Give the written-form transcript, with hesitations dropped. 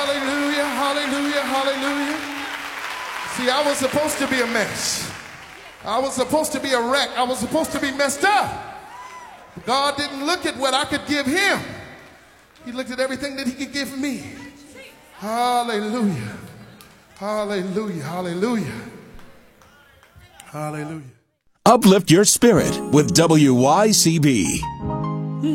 Hallelujah, hallelujah, hallelujah. See, I was supposed to be a mess. I was supposed to be a wreck. I was supposed to be messed up. God didn't look at what I could give him. He looked at everything that he could give me. Hallelujah. Hallelujah. Hallelujah. Hallelujah. Uplift your spirit with WYCB.